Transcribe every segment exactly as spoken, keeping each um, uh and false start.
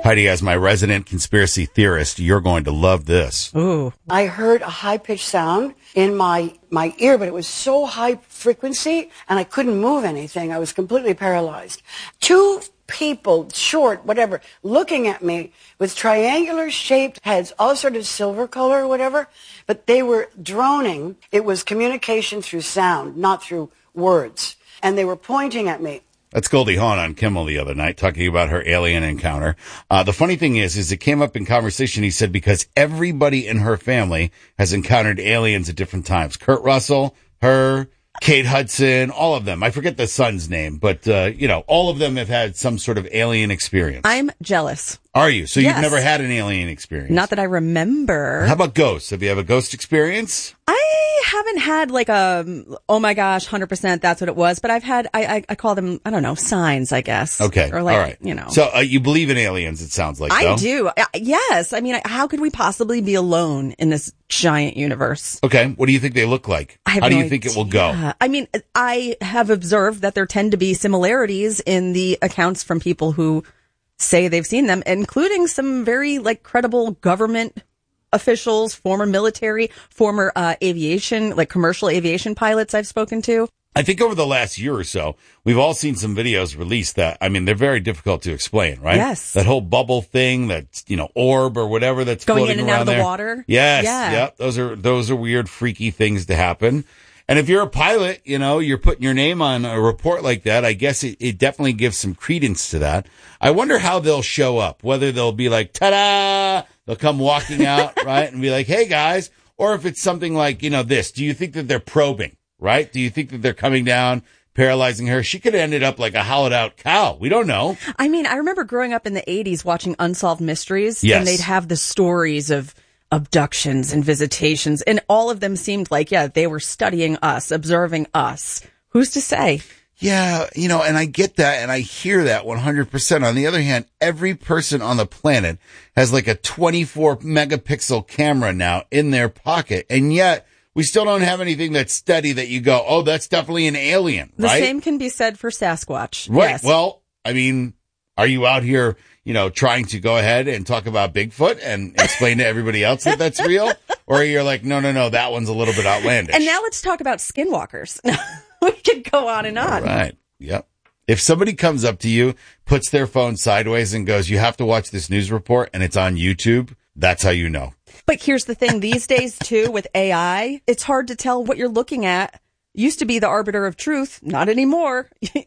Heidi, as my resident conspiracy theorist, you're going to love this. Ooh. I heard a high-pitched sound in my, my ear, but it was so high frequency, and I couldn't move anything. I was completely paralyzed. Two people, short, whatever, looking at me with triangular-shaped heads, all sort of silver color or whatever, but they were droning. It was communication through sound, not through words. And they were pointing at me. That's Goldie Hawn on Kimmel the other night, talking about her alien encounter. Uh, the funny thing is, is it came up in conversation, he said, because everybody in her family has encountered aliens at different times. Kurt Russell, her, Kate Hudson, all of them. I forget the son's name, but, uh, you know, all of them have had some sort of alien experience. I'm jealous. Are you? So Yes. you've never had an alien experience? Not that I remember. How about ghosts? Have you have a ghost experience? I haven't had like a, oh my gosh, one hundred percent that's what it was, but I've had, I, I, I call them, I don't know, signs, I guess. Okay. Or like, all right. you know. So uh, you believe in aliens, it sounds like, I though. do. Uh, Yes. I mean, how could we possibly be alone in this giant universe? Okay. What do you think they look like? I have How do no you think it will idea. go? I mean, I have observed that there tend to be similarities in the accounts from people who say they've seen them, including some very like credible government officials, former military, former uh, aviation, like commercial aviation pilots I've spoken to. I think over the last year or so, we've all seen some videos released that, I mean, they're very difficult to explain, right? Yes. That whole bubble thing, that, you know, orb or whatever that's Going floating in and around out of the there. water. Yes. Yeah. Yep. Those are, those are weird, freaky things to happen. And if you're a pilot, you know, you're putting your name on a report like that, I guess it, it definitely gives some credence to that. I wonder how they'll show up, whether they'll be like, ta-da, they'll come walking out, right? And be like, hey guys, or if it's something like, you know, this, do you think that they're probing, right? Do you think that they're coming down, paralyzing her? She could have ended up like a hollowed out cow. We don't know. I mean, I remember growing up in the eighties watching Unsolved Mysteries, Yes. and they'd have the stories of abductions and visitations, and all of them seemed like, yeah, they were studying us, observing us. Who's to say? Yeah, you know, and I get that, and I hear that one hundred percent. On the other hand, every person on the planet has like a twenty-four megapixel camera now in their pocket, and yet we still don't have anything that's steady that you go, oh, that's definitely an alien, The right? same can be said for Sasquatch. Right. Yes. Well, I mean, are you out here, you know, trying to go ahead and talk about Bigfoot and explain to everybody else that that's real? Or you're like, no, no, no, that one's a little bit outlandish. And now let's talk about skinwalkers. We could go on and on. Right. Yep. If somebody comes up to you, puts their phone sideways and goes, you have to watch this news report, and it's on YouTube, that's how you know. But here's the thing. These days, too, with A I, it's hard to tell what you're looking at. Used to be the arbiter of truth. Not anymore.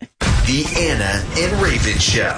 The Anna and Raven Show.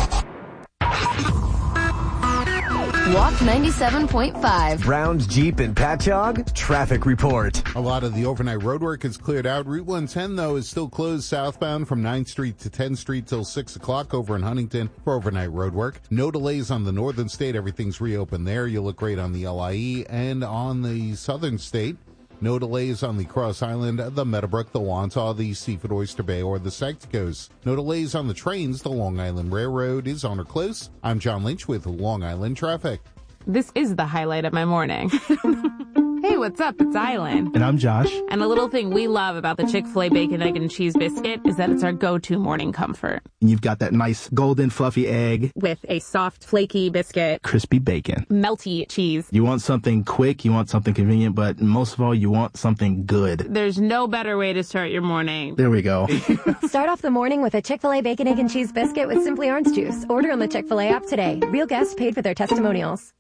Walk ninety-seven point five. Browns, Jeep, and Patchogue, traffic report. A lot of the overnight roadwork is cleared out. Route one ten, though, is still closed southbound from ninth Street to tenth Street till six o'clock over in Huntington for overnight roadwork. No delays on the northern state. Everything's reopened there. You look great on the L I E and on the southern state. No delays on the Cross Island, the Meadowbrook, the Wantagh, the Seafood Oyster Bay, or the Secticos. No delays on the trains. The Long Island Railroad is on or close. I'm John Lynch with Long Island Traffic. This is the highlight of my morning. Hey, what's up? It's Island. And I'm Josh. And a little thing we love about the Chick-fil-A Bacon, Egg, and Cheese Biscuit is that it's our go-to morning comfort. And you've got that nice golden fluffy egg, With a soft, flaky biscuit, crispy bacon. melty cheese. You want something quick, you want something convenient, but most of all, you want something good. There's no better way to start your morning. There we go. Start off the morning with a Chick-fil-A Bacon, Egg, and Cheese Biscuit with Simply Orange Juice. Order on the Chick-fil-A app today. Real guests paid for their testimonials.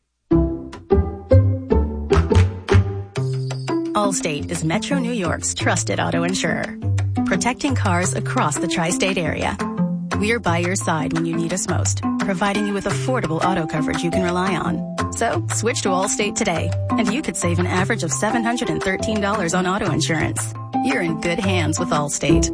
Allstate is Metro New York's trusted auto insurer, protecting cars across the tri-state area. We're by your side when you need us most, providing you with affordable auto coverage you can rely on. So switch to Allstate today, and you could save an average of seven hundred thirteen dollars on auto insurance. You're in good hands with Allstate.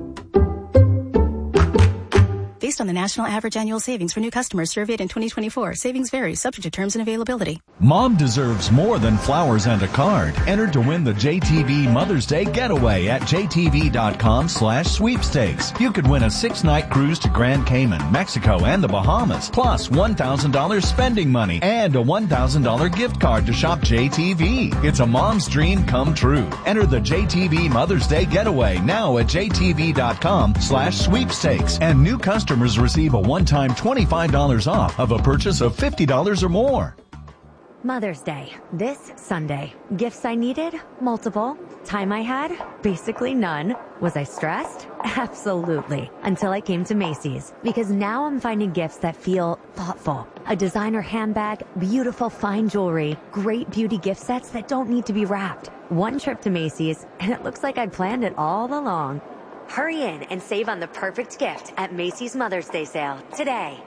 Based on the national average annual savings for new customers surveyed in twenty twenty-four, savings vary, subject to terms and availability. Mom deserves more than flowers and a card. Enter to win the J T V Mother's Day Getaway at jtv.com slash sweepstakes. You could win a six-night cruise to Grand Cayman, Mexico, and the Bahamas, plus one thousand dollars spending money and a one thousand dollars gift card to shop J T V. It's a mom's dream come true. Enter the J T V Mother's Day Getaway now at jtv.com slash sweepstakes. And new customers customers receive a one-time twenty-five dollars off of a purchase of fifty dollars or more. Mother's Day, this Sunday. Gifts I needed? Multiple. Time I had? Basically none. Was I stressed? Absolutely. Until I came to Macy's. Because now I'm finding gifts that feel thoughtful. A designer handbag, beautiful fine jewelry, great beauty gift sets that don't need to be wrapped. One trip to Macy's, and it looks like I planned it all along. Hurry in and save on the perfect gift at Macy's Mother's Day sale today.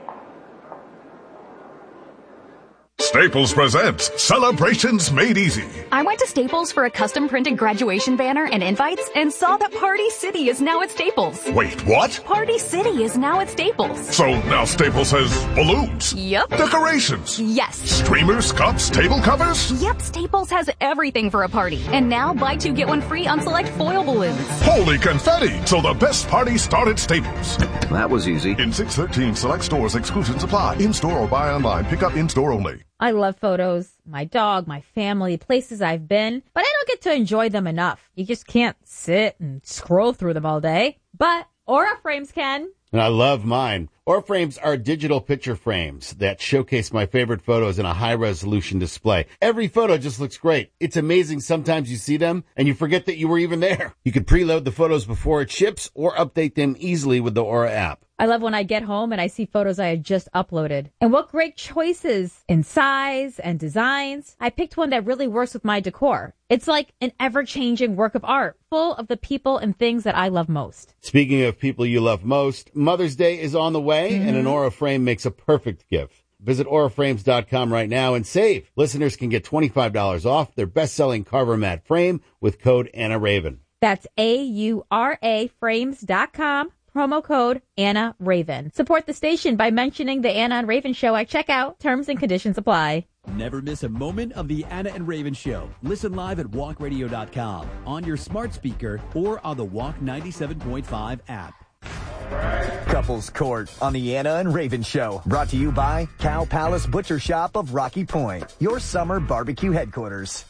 Staples presents Celebrations Made Easy. I went to Staples for a custom printed graduation banner and invites and saw that Party City is now at Staples. Wait, what? Party City is now at Staples. So now Staples has balloons? Yep. Decorations? Yes. Streamers, cups, table covers? Yep, Staples has everything for a party. And now buy two, get one free on select foil balloons. Holy confetti! So the best party started at Staples. That was easy. In six thirteen select stores, exclusions apply. In-store or buy online. Pick up in-store only. I love photos, my dog, my family, places I've been, but I don't get to enjoy them enough. You just can't sit and scroll through them all day. But Aura Frames can. And I love mine. Aura Frames are digital picture frames that showcase my favorite photos in a high-resolution display. Every photo just looks great. It's amazing sometimes you see them and you forget that you were even there. You can preload the photos before it ships or update them easily with the Aura app. I love when I get home and I see photos I had just uploaded. And what great choices in size and designs. I picked one that really works with my decor. It's like an ever-changing work of art, full of the people and things that I love most. Speaking of people you love most, Mother's Day is on the way, mm-hmm. and an Aura frame makes a perfect gift. Visit aura frames dot com right now and save. Listeners can get twenty-five dollars off their best-selling Carver Mat frame with code Anna Raven. That's A U R A frames dot com. Promo code Anna Raven. Support the station by mentioning the Anna and Raven Show at checkout. Terms and conditions apply. Never miss a moment of the Anna and Raven Show. Listen live at walk radio dot com, on your smart speaker, or on the Walk ninety-seven point five app. Couples Court on the Anna and Raven Show. Brought to you by Cow Palace Butcher Shop of Rocky Point, your summer barbecue headquarters.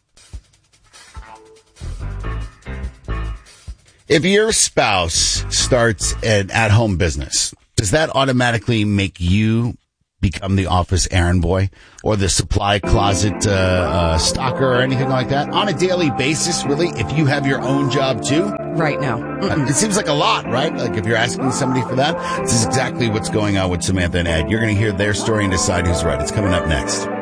If your spouse starts an at-home business, does that automatically make you become the office errand boy or the supply closet uh, uh, stalker or anything like that? On a daily basis, really, if you have your own job too? Right now. Uh, it seems like a lot, right? Like if you're asking somebody for that, this is exactly what's going on with Samantha and Ed. You're going to hear their story and decide who's right. It's coming up next.